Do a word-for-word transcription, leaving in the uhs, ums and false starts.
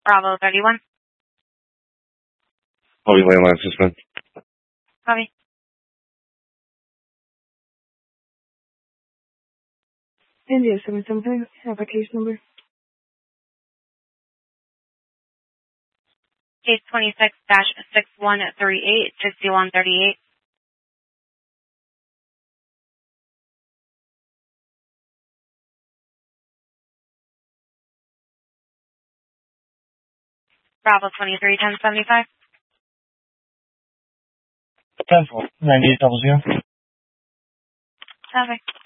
Bravo thirty-one. Bobby landline suspend. Bobby. India seven seven five, application number. Case twenty-six dash six one three eight, sixty-one thirty-eight. Bravo twenty-three ten seventy-five. ten four, ninety-eight double zero. Traffic.